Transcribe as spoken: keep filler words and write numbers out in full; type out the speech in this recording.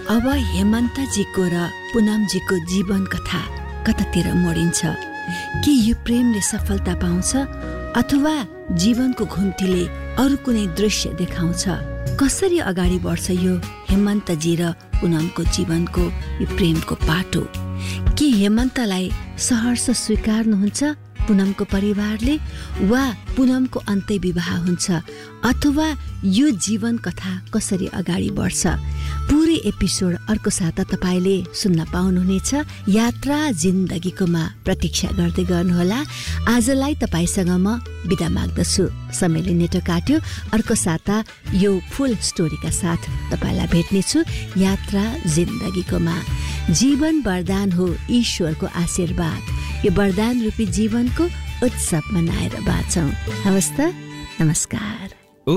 अब हेमन्तजीको र पुनमजीको जीवन कथा कतातिर मोडिन्छ? के यो प्रेमले सफलता पाउँछ अथवा जीवनको घुम्तीले अरू कुनै दृश्य देखाउँछ? कसरी अगाडि बढ्छ यो हेमन्तजी र पुनमको जीवनको यो प्रेमको पाटो? के हेमन्तलाई सहर्ष स्वीकार्नुहुन्छ पुनमको परिवारले, वा पुनमको अन्त्य विवाह हुन्छ, अथवा यो जीवन कथा कसरी अगाडि बढ्छ? पुरै एपिसोड अर्को साता तपाईँले सुन्न पाउनुहुनेछ। यात्रा जिन्दगीकोमा प्रतीक्षा गर्दै गर्नुहोला। आजलाई तपाईँसँग म बिदा माग्दछु। समयले नेटो काट्यो। अर्को साता यो फुल स्टोरीका साथ तपाईँलाई भेट्नेछु। यात्रा जिन्दगीकोमा। जीवन वरदान हो, ईश्वरको आशीर्वाद। यो वरदान रूपी जीवनको उत्सव मनाएर बाँचौँ। हवस् त, नमस्कार।